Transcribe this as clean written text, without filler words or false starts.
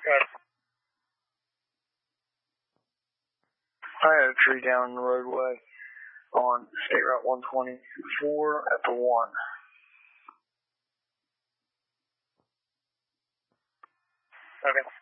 I had a tree down the roadway on State Route 124 at the 1. Okay.